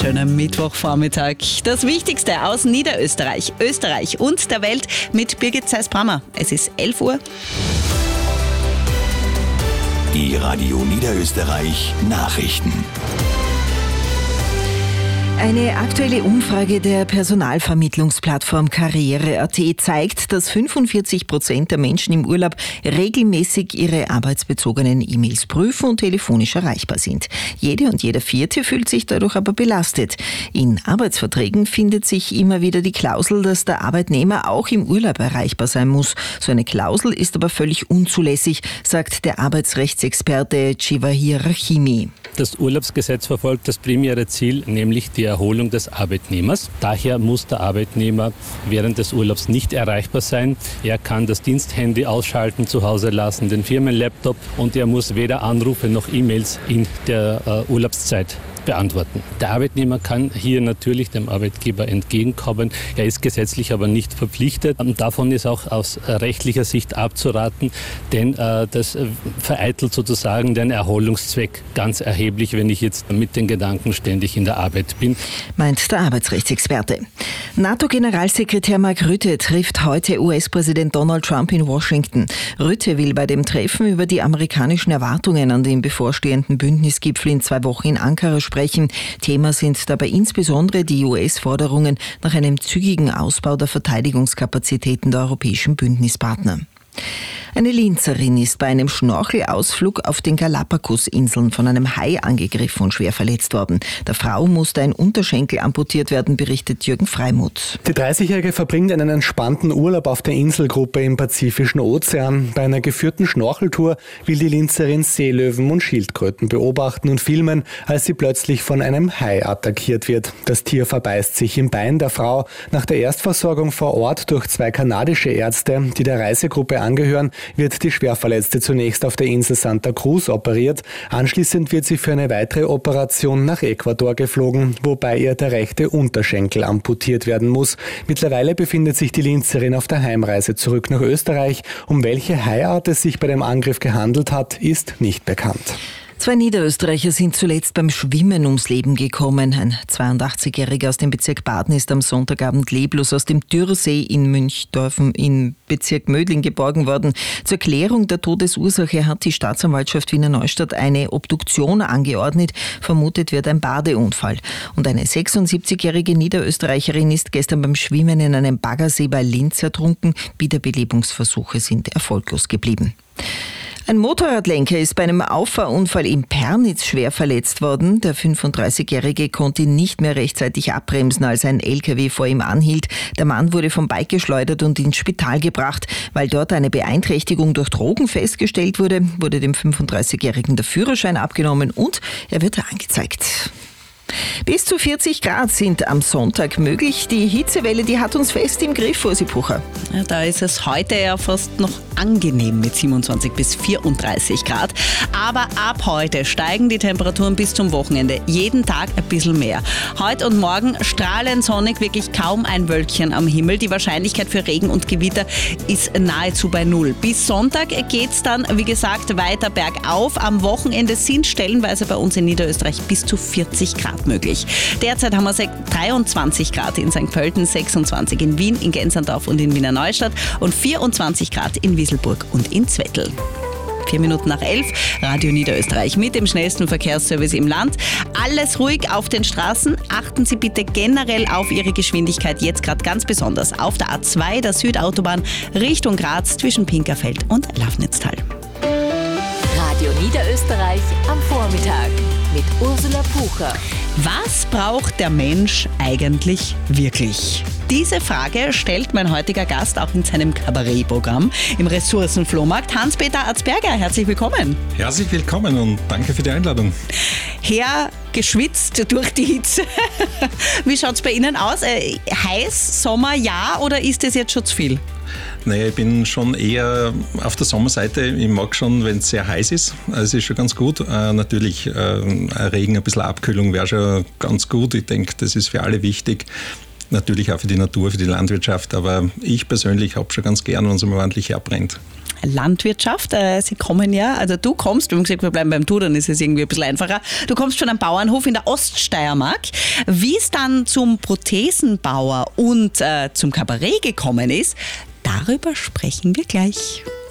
wunderschönen Mittwochvormittag. Das Wichtigste aus Niederösterreich, Österreich und der Welt mit Birgit Zeiss-Brammer. Es ist 11 Uhr. Die Radio Niederösterreich Nachrichten. Eine aktuelle Umfrage der Personalvermittlungsplattform Karriere.at zeigt, dass 45% der Menschen im Urlaub regelmäßig ihre arbeitsbezogenen E-Mails prüfen und telefonisch erreichbar sind. Jede und jeder Vierte fühlt sich dadurch aber belastet. In Arbeitsverträgen findet sich immer wieder die Klausel, dass der Arbeitnehmer auch im Urlaub erreichbar sein muss. So eine Klausel ist aber völlig unzulässig, sagt der Arbeitsrechtsexperte Chivahir Rahimi. Das Urlaubsgesetz verfolgt das primäre Ziel, nämlich die Erholung des Arbeitnehmers. Daher muss der Arbeitnehmer während des Urlaubs nicht erreichbar sein. Er kann das Diensthandy ausschalten, zu Hause lassen, den Firmenlaptop, und er muss weder Anrufe noch E-Mails in der Urlaubszeit beantworten. Der Arbeitnehmer kann hier natürlich dem Arbeitgeber entgegenkommen. Er ist gesetzlich aber nicht verpflichtet. Davon ist auch aus rechtlicher Sicht abzuraten, denn das vereitelt sozusagen den Erholungszweck ganz erheblich, wenn ich jetzt mit den Gedanken ständig in der Arbeit bin. Meint der Arbeitsrechtsexperte. NATO-Generalsekretär Mark Rutte trifft heute US-Präsident Donald Trump in Washington. Rutte will bei dem Treffen über die amerikanischen Erwartungen an den bevorstehenden Bündnisgipfel in 2 Wochen in Ankara sprechen. Thema sind dabei insbesondere die US-Forderungen nach einem zügigen Ausbau der Verteidigungskapazitäten der europäischen Bündnispartner. Eine Linzerin ist bei einem Schnorchelausflug auf den Galapagos-Inseln von einem Hai angegriffen und schwer verletzt worden. Der Frau musste ein Unterschenkel amputiert werden, berichtet Jürgen Freimuth. Die 30-Jährige verbringt einen entspannten Urlaub auf der Inselgruppe im Pazifischen Ozean. Bei einer geführten Schnorcheltour will die Linzerin Seelöwen und Schildkröten beobachten und filmen, als sie plötzlich von einem Hai attackiert wird. Das Tier verbeißt sich im Bein der Frau. Nach der Erstversorgung vor Ort durch 2 kanadische Ärzte, die der Reisegruppe angehören, wird die Schwerverletzte zunächst auf der Insel Santa Cruz operiert. Anschließend wird sie für eine weitere Operation nach Ecuador geflogen, wobei ihr der rechte Unterschenkel amputiert werden muss. Mittlerweile befindet sich die Linzerin auf der Heimreise zurück nach Österreich. Um welche Haiart es sich bei dem Angriff gehandelt hat, ist nicht bekannt. 2 Niederösterreicher sind zuletzt beim Schwimmen ums Leben gekommen. Ein 82-Jähriger aus dem Bezirk Baden ist am Sonntagabend leblos aus dem Dürrsee in Münchdorfen im Bezirk Mödling geborgen worden. Zur Klärung der Todesursache hat die Staatsanwaltschaft Wiener Neustadt eine Obduktion angeordnet. Vermutet wird ein Badeunfall. Und eine 76-jährige Niederösterreicherin ist gestern beim Schwimmen in einem Baggersee bei Linz ertrunken. Wiederbelebungsversuche sind erfolglos geblieben. Ein Motorradlenker ist bei einem Auffahrunfall in Pernitz schwer verletzt worden. Der 35-Jährige konnte nicht mehr rechtzeitig abbremsen, als ein LKW vor ihm anhielt. Der Mann wurde vom Bike geschleudert und ins Spital gebracht. Weil dort eine Beeinträchtigung durch Drogen festgestellt wurde, wurde dem 35-Jährigen der Führerschein abgenommen und er wird angezeigt. Bis zu 40 Grad sind am Sonntag möglich. Die Hitzewelle, die hat uns fest im Griff, Ursi Pucher. Ja, da ist es heute ja fast noch angenehm mit 27 bis 34 Grad. Aber ab heute steigen die Temperaturen bis zum Wochenende. Jeden Tag ein bisschen mehr. Heute und morgen strahlend sonnig, wirklich kaum ein Wölkchen am Himmel. Die Wahrscheinlichkeit für Regen und Gewitter ist nahezu bei 0. Bis Sonntag geht's dann, wie gesagt, weiter bergauf. Am Wochenende sind stellenweise bei uns in Niederösterreich bis zu 40 Grad möglich. Derzeit haben wir 23 Grad in St. Pölten, 26 in Wien, in Gensandorf und in Wiener Neustadt und 24 Grad in Wieselburg und in Zwettl. 4 Minuten nach 11, Radio Niederösterreich mit dem schnellsten Verkehrsservice im Land. Alles ruhig auf den Straßen. Achten Sie bitte generell auf Ihre Geschwindigkeit, jetzt gerade ganz besonders auf der A2, der Südautobahn, Richtung Graz zwischen Pinkerfeld und Lafnitztal. Radio Niederösterreich am Vormittag mit Ursula Pucher. Was braucht der Mensch eigentlich wirklich? Diese Frage stellt mein heutiger Gast auch in seinem Kabarettprogramm im Ressourcenflohmarkt. Hans-Peter Arzberger, herzlich willkommen. Herzlich willkommen und danke für die Einladung. Geschwitzt durch die Hitze. Wie schaut es bei Ihnen aus? Heiß, Sommer, ja, oder ist das jetzt schon zu viel? Naja, ich bin schon eher auf der Sommerseite. Ich mag schon, wenn es sehr heiß ist. Es ist schon ganz gut. Natürlich, Regen, ein bisschen Abkühlung wäre schon ganz gut. Ich denke, das ist für alle wichtig. Natürlich auch für die Natur, für die Landwirtschaft, aber ich persönlich habe schon ganz gern, wenn es mal ordentlich herbrennt. Landwirtschaft, Sie kommen ja, also du kommst, wir haben gesagt, wir bleiben beim Du, dann ist es irgendwie ein bisschen einfacher. Du kommst von einem Bauernhof in der Oststeiermark. Wie es dann zum Prothesenbauer und zum Kabarett gekommen ist, darüber sprechen wir gleich.